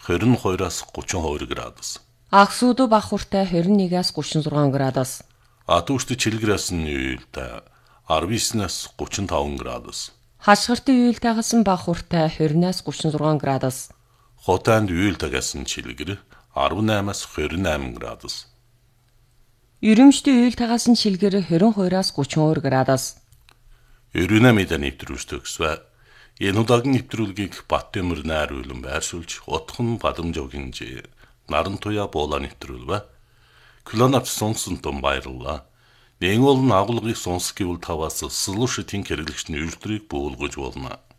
22-аас 32 градус. Агсууду бахуртай 21-аас 36 градус. Атууштай чилгэрсэн уйлтай 19-аас 35 градус. Хашгиртын уйлтайгасан бахуртай 20-аас 36 градус. Хотанд уйлтайгасан чилгэр 18-аас 28 градус. Өрөмжтийн уйлтайгасан чилгэр 22-аас 32 градус. Өрөнө мэдээ нэвтрүүлжтэйгсвэ. Энэ удаагийн нэвтрүүлгийг Баттэмэр найруулан байршуулж, утхан Бадамжогийн наран туяа буулаа нэвтрүүлвэ. Клонавч сонсон том баярлалаа. Нэг олон агуулгыг сонс гэвэл таваас сэлүүшитийн хэрэглэгчний үйлдвэрийг буулгаж болно.